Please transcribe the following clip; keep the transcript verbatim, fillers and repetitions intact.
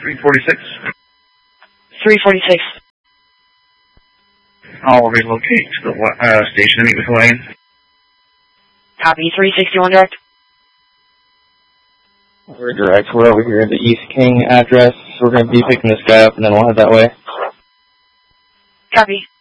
three forty-six. three forty-six. I'll relocate to the uh, station to meet with Wayne. Copy, three sixty-one direct. We're direct. We're over here at the East King address. We're going to be picking this guy up and then we'll head that way. Copy.